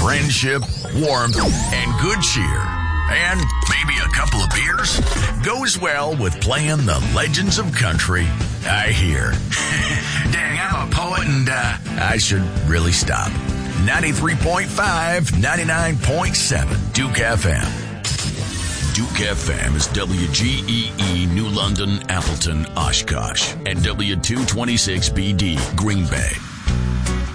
friendship, warmth, and good cheer. And maybe a couple of beers goes well with playing the legends of country, I hear. Dang, I'm a poet and I should really stop. 93.5, 99.7 Duke FM. Duke FM is WGEE New London, Appleton, Oshkosh, and W226BD Green Bay.